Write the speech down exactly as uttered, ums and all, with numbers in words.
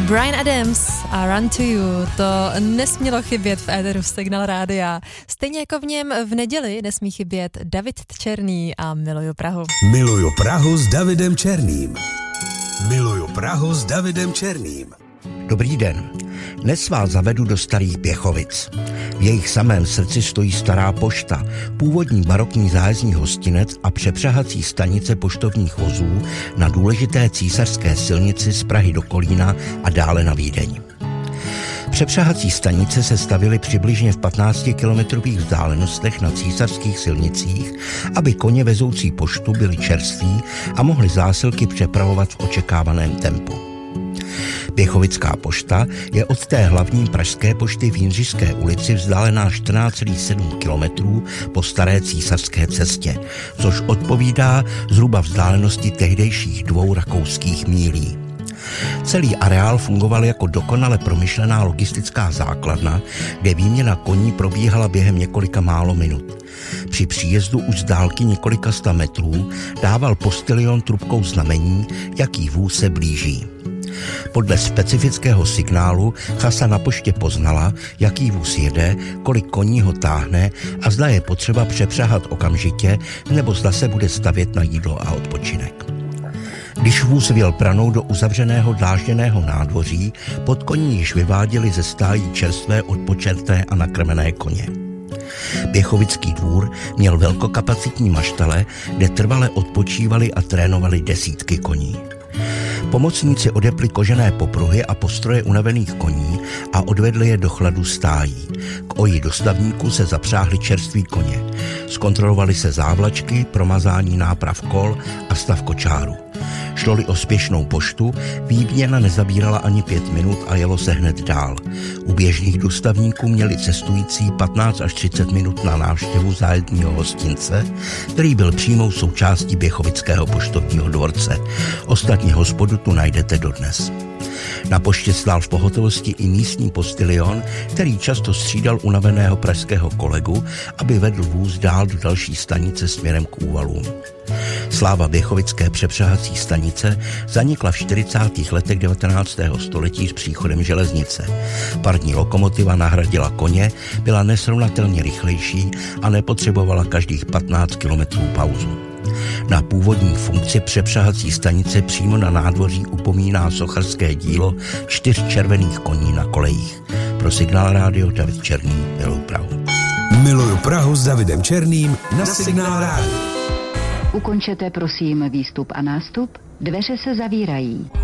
Bryan Adams a Run to You, to nesmělo chybět v éteru Signál Rádia. Stejně jako v něm v neděli nesmí chybět David Černý a Miluju Prahu. Miluju Prahu s Davidem Černým. Miluju Prahu s Davidem Černým. Dobrý den. Dnes vás zavedu do Starých Běchovic. V jejich samém srdci stojí Stará pošta, původní barokní zájezdní hostinec a přepřahací stanice poštovních vozů na důležité císařské silnici z Prahy do Kolína a dále na Vídeň. Přepřahací stanice se stavěly přibližně v patnáctikilometrových vzdálenostech na císařských silnicích, aby koně vezoucí poštu byli čerství a mohli zásilky přepravovat v očekávaném tempu. Běchovická pošta je od té hlavní pražské pošty v Jindřišské ulici vzdálená čtrnáct celá sedm kilometrů po staré císařské cestě, což odpovídá zhruba vzdálenosti tehdejších dvou rakouských mílí. Celý areál fungoval jako dokonale promyšlená logistická základna, kde výměna koní probíhala během několika málo minut. Při příjezdu už z dálky několika sta metrů dával postilion trubkou znamení, jaký vůz se blíží. Podle specifického signálu chasa na poště poznala, jaký vůz jede, kolik koní ho táhne a zda je potřeba přepřahat okamžitě, nebo zda se bude stavět na jídlo a odpočinek. Když vůz vjel pranou do uzavřeného dlážděného nádvoří, pod koní již vyváděli ze stájí čerstvé, odpočerté a nakrmené koně. Běchovický dvůr měl velkokapacitní maštale, kde trvale odpočívali a trénovali desítky koní. Pomocníci odepli kožené popruhy a postroje unavených koní a odvedli je do chladu stájí. K oji dostavníku se zapřáhli čerství koně. Zkontrolovali se závlačky, promazání náprav kol a stav kočáru. Šlo-li o spěšnou poštu, výměna nezabírala ani pět minut a jelo se hned dál. U běžných dostavníků měli cestující patnáct až třicet minut na návštěvu zájezdního hostince, který byl přímou součástí Běchovického poštovního dvorce. Ostatní hospodu tu najdete dodnes. Na poště stál v pohotovosti i místní postilion, který často střídal unaveného pražského kolegu, aby vedl vůz dál do další stanice směrem k Úvalům. Sláva běchovické přepřahací stanice zanikla v čtyřicátých letech devatenáctého století s příchodem železnice. Parní lokomotiva nahradila koně, byla nesrovnatelně rychlejší a nepotřebovala každých patnáct kilometrů pauzu. Na původní funkci přepřahací stanice přímo na nádvoří upomíná sochařské dílo čtyř červených koní na kolejích. Pro Signál Rádio David Černý, Miluju Prahu. Miluju Prahu s Davidem Černým na Signál Rádio. Ukončete prosím výstup a nástup, dveře se zavírají.